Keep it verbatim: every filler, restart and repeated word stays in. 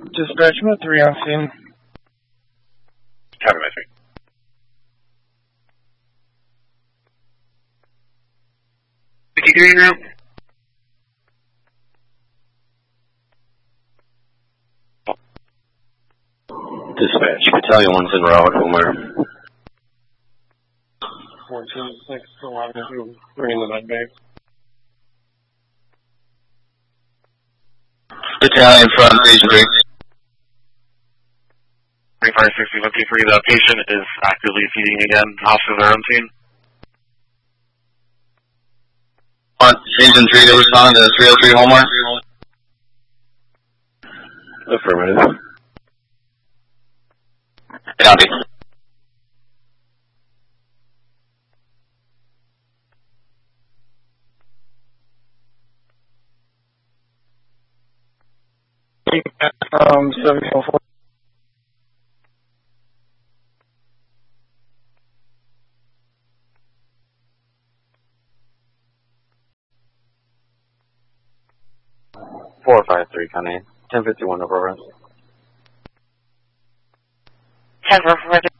Dispatch, I'm at three on scene. Copy, my three. fifty-three en route. Dispatch, Battalion one's en route, Homer. fourteen six eleven, three in the med bay. Battalion front, page three. twenty-five sixty, looking for you. The patient is actively feeding again. Officers are on scene. Front, Engine three to respond to three oh three Homer. Affirmative. Copy. Um, seven oh four. four five three, Connie. ten fifty-one over rest. ten for